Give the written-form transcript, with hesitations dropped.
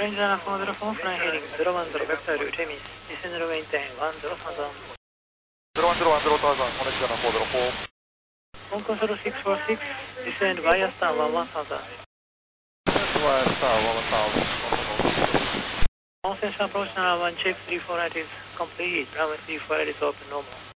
Range 7404, flying heading 010, vector route, Temis, descend runway 10, 10,000. 0110,000, connect 7404. Hong Kong 0646, descend via star 11,000. Via star 11,000. All station approach runway 1, check 348 is complete, runway 34 is open, normal.